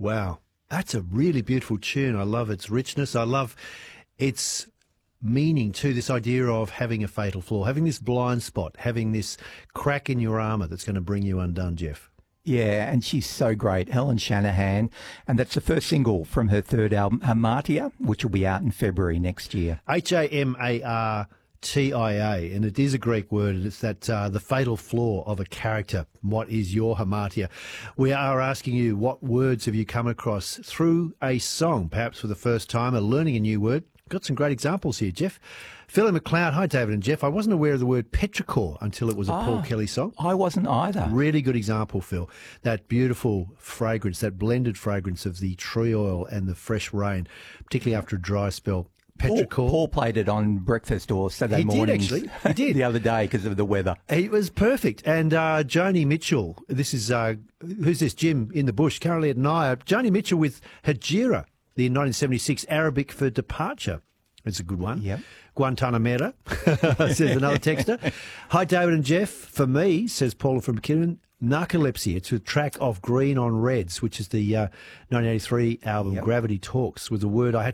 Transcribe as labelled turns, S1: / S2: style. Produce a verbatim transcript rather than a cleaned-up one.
S1: Wow. That's a really beautiful tune. I love its richness. I love its meaning too, this idea of having a fatal flaw, having this blind spot, having this crack in your armour that's going to bring you undone, Jeff.
S2: Yeah, and she's so great, Helen Shanahan, and that's the first single from her third album, Hamartia, which will be out in February next year.
S1: H A M A R T I A, and it is a Greek word, and it's that uh, the fatal flaw of a character. What is your hamartia? We are asking you, what words have you come across through a song, perhaps for the first time, or learning a new word? Got some great examples here, Jeff. Phil in McLeod. Hi, David and Jeff. I wasn't aware of the word petrichor until it was a
S2: Ah,
S1: Paul Kelly song.
S2: I wasn't either.
S1: Really good example, Phil. That beautiful fragrance, that blended fragrance of the tree oil and the fresh rain, particularly after a dry spell.
S2: Paul,
S1: Petrichor.
S2: Paul played it on breakfast or Saturday
S1: He did,
S2: mornings.
S1: actually. He did.
S2: the other day because of the weather.
S1: It was perfect. And uh, Joni Mitchell, this is, uh, who's this, Jim in the bush, currently at Naya. Joni Mitchell with Hajira, the nineteen seventy-six Arabic for departure. It's a good one.
S2: Yep.
S1: Guantanamera, says another texter. Hi, David and Jeff. For me, says Paula from McKinnon, narcolepsy. It's a track of Green on Reds, which is the uh, nineteen eighty-three album
S2: Yep.
S1: Gravity Talks, was a word I had